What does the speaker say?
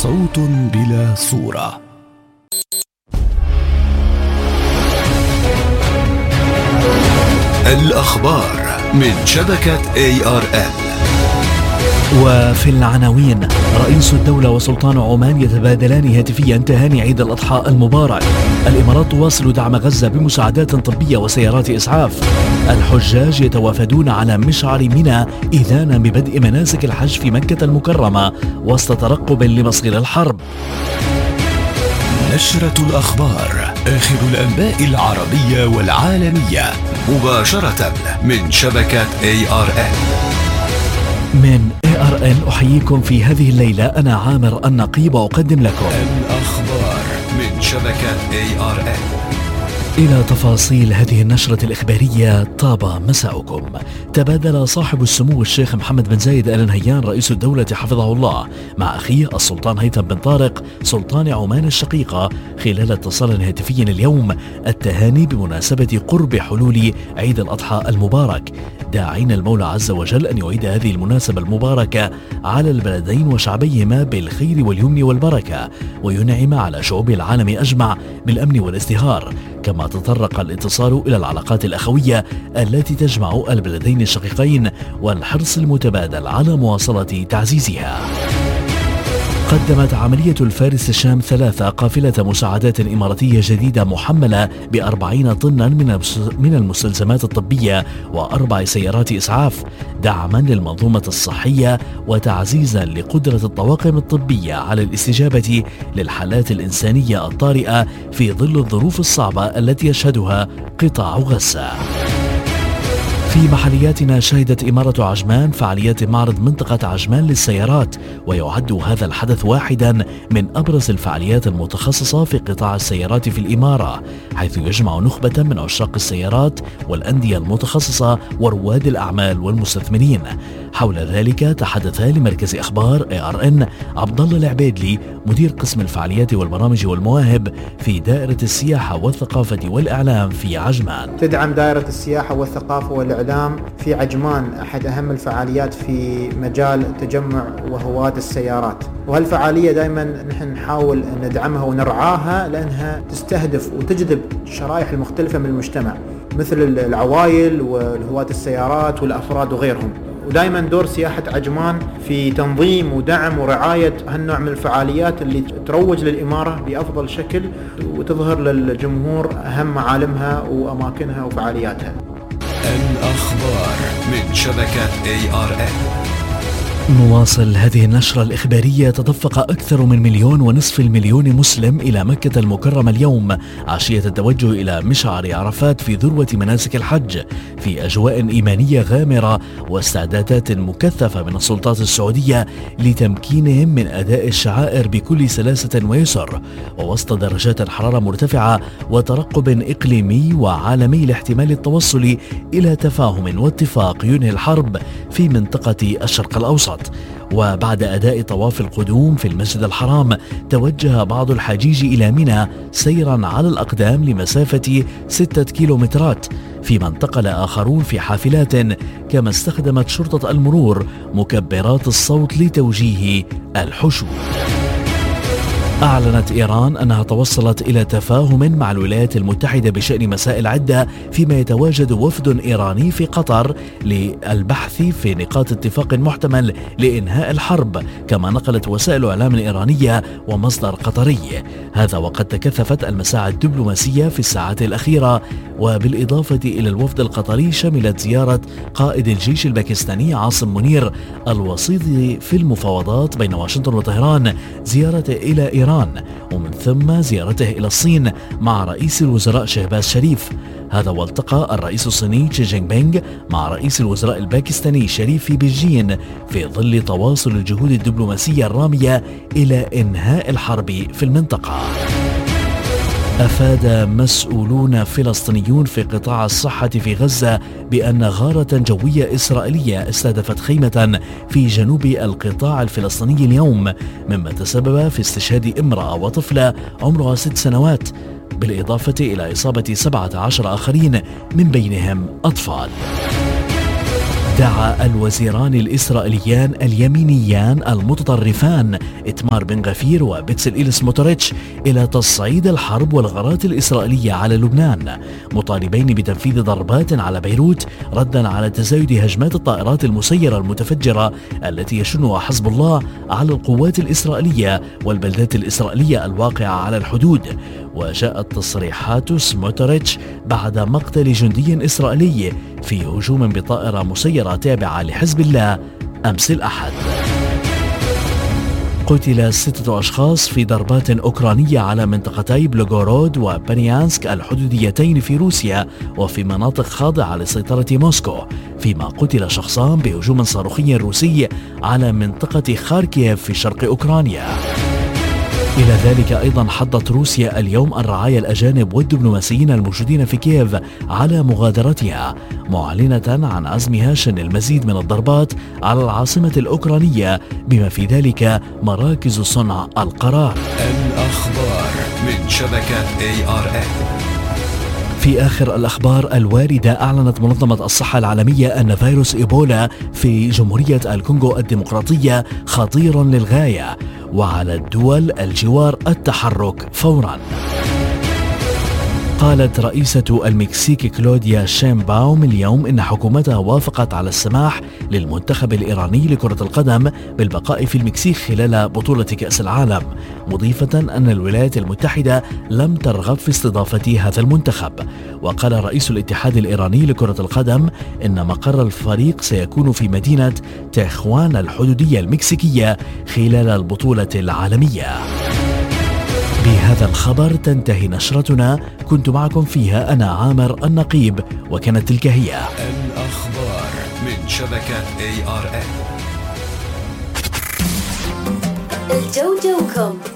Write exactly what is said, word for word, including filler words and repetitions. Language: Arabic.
صوت بلا صورة. الأخبار من شبكة إيه آر إل. وفي العناوين: رئيس الدولة وسلطان عمان يتبادلان هاتفيا تهاني عيد الأضحى المبارك. الإمارات تواصل دعم غزة بمساعدات طبية وسيارات إسعاف. الحجاج يتوافدون على مشعر منى إذانا ببدء مناسك الحج في مكة المكرمة وسط ترقب لمصير الحرب. نشرة الأخبار، آخر الأنباء العربية والعالمية مباشرة من شبكة إيه آر إل. من إيه آر إل أحييكم في هذه الليلة، أنا عامر النقيب وأقدم لكم الأخبار من شبكة إيه آر إل. إلى تفاصيل هذه النشرة الإخبارية. طاب مساؤكم. تبادل صاحب السمو الشيخ محمد بن زايد آل نهيان رئيس الدولة حفظه الله مع أخيه السلطان هيثم بن طارق سلطان عمان الشقيقة خلال اتصال هاتفي اليوم التهاني بمناسبة قرب حلول عيد الأضحى المبارك، داعين المولى عز وجل أن يعيد هذه المناسبة المباركة على البلدين وشعبيهما بالخير واليمن والبركة، وينعم على شعوب العالم أجمع بالأمن والازدهار. كما تطرق الاتصال إلى العلاقات الأخوية التي تجمع البلدين الشقيقين والحرص المتبادل على مواصلة تعزيزها. قدمت عملية الفارس الشام ثلاثة قافلة مساعدات إماراتية جديدة محملة بأربعين طنا من المستلزمات الطبية وأربع سيارات إسعاف، دعما للمنظومة الصحية وتعزيزا لقدرة الطواقم الطبية على الاستجابة للحالات الإنسانية الطارئة في ظل الظروف الصعبة التي يشهدها قطاع غزة. في محلياتنا، شهدت إمارة عجمان فعاليات معرض منطقة عجمان للسيارات، ويعد هذا الحدث واحدا من أبرز الفعاليات المتخصصة في قطاع السيارات في الإمارة، حيث يجمع نخبة من عشاق السيارات والأندية المتخصصة ورواد الأعمال والمستثمرين. حول ذلك تحدث لمركز أخبار إيه آر إن عبد الله العبيدلي مدير قسم الفعاليات والبرامج والمواهب في دائرة السياحة والثقافة والإعلام في عجمان. تدعم دائرة السياحة والثقافة والإعلام في عجمان أحد أهم الفعاليات في مجال تجمع وهواة السيارات، وهالفعالية دائما نحن نحاول ندعمها ونرعاها لأنها تستهدف وتجذب الشرائح المختلفة من المجتمع مثل العوائل والهواة السيارات والأفراد وغيرهم. ودائما دور سياحة عجمان في تنظيم ودعم ورعاية هالنوع من الفعاليات اللي تروج للإمارة بأفضل شكل وتظهر للجمهور أهم معالمها وأماكنها وفعالياتها. الأخبار من شبكة إيه آر إل. نواصل هذه النشرة الإخبارية. تدفق أكثر من مليون ونصف المليون مسلم إلى مكة المكرمة اليوم عشية التوجه إلى مشعر عرفات في ذروة مناسك الحج، في أجواء إيمانية غامرة واستعدادات مكثفة من السلطات السعودية لتمكينهم من أداء الشعائر بكل سلاسة ويسر، ووسط درجات الحرارة مرتفعة وترقب إقليمي وعالمي لاحتمال التوصل إلى تفاهم واتفاق ينهي الحرب في منطقة الشرق الأوسط. وبعد أداء طواف القدوم في المسجد الحرام، توجه بعض الحجيج إلى منى سيرا على الأقدام لمسافة ستة كيلومترات، فيما انتقل آخرون في حافلات، كما استخدمت شرطة المرور مكبرات الصوت لتوجيه الحشود. أعلنت إيران أنها توصلت إلى تفاهم مع الولايات المتحدة بشأن مسائل عدة، فيما يتواجد وفد إيراني في قطر للبحث في نقاط اتفاق محتمل لإنهاء الحرب، كما نقلت وسائل إعلام إيرانية ومصدر قطري. هذا وقد تكثفت المساعي الدبلوماسية في الساعات الأخيرة، وبالإضافة إلى الوفد القطري شملت زيارة قائد الجيش الباكستاني عاصم منير الوسيط في المفاوضات بين واشنطن وطهران زيارته إلى إيران، ومن ثم زيارته إلى الصين مع رئيس الوزراء شهباز شريف. هذا والتقى الرئيس الصيني شي جين بينغ مع رئيس الوزراء الباكستاني شريف في بيجين في ظل تواصل الجهود الدبلوماسية الرامية إلى إنهاء الحرب في المنطقة. أفاد مسؤولون فلسطينيون في قطاع الصحة في غزة بأن غارة جوية إسرائيلية استهدفت خيمة في جنوب القطاع الفلسطيني اليوم، مما تسبب في استشهاد امرأة وطفلة عمرها ست سنوات، بالإضافة إلى إصابة سبعة عشر آخرين من بينهم أطفال. دعا الوزيران الإسرائيليان اليمينيان المتطرفان إتمار بن غفير وبتسليل سموتريتش إلى تصعيد الحرب والغارات الإسرائيلية على لبنان، مطالبين بتنفيذ ضربات على بيروت ردا على تزايد هجمات الطائرات المسيرة المتفجرة التي يشنها حزب الله على القوات الإسرائيلية والبلدات الإسرائيلية الواقعة على الحدود. وجاءت تصريحات سموتريتش بعد مقتل جندي إسرائيلي في هجوم بطائرة مسيرة تابعة لحزب الله أمس الأحد. قتل ستة أشخاص في ضربات أوكرانية على منطقتي بلوغورود وبانيانسك الحدوديتين في روسيا وفي مناطق خاضعة لسيطرة موسكو، فيما قتل شخصان بهجوم صاروخي روسي على منطقة خاركيف في شرق أوكرانيا. إلى ذلك أيضا حضت روسيا اليوم الرعايا الأجانب والدبلوماسيين الموجودين في كييف على مغادرتها، معلنة عن عزمها شن المزيد من الضربات على العاصمة الأوكرانية بما في ذلك مراكز صنع القرار. الأخبار من شبكة إيه آر إن. في آخر الأخبار الواردة، أعلنت منظمة الصحة العالمية أن فيروس إيبولا في جمهورية الكونغو الديمقراطية خطير للغاية، وعلى الدول الجوار التحرك فورا. قالت رئيسة المكسيك كلوديا شيمباوم اليوم إن حكومتها وافقت على السماح للمنتخب الإيراني لكرة القدم بالبقاء في المكسيك خلال بطولة كأس العالم، مضيفة أن الولايات المتحدة لم ترغب في استضافة هذا المنتخب. وقال رئيس الاتحاد الإيراني لكرة القدم إن مقر الفريق سيكون في مدينة تيخوان الحدودية المكسيكية خلال البطولة العالمية. بهذا الخبر تنتهي نشرتنا، كنت معكم فيها أنا عامر النقيب، وكانت تلك هي الأخبار من شبكة إيه آر إن. الجوجو كوم.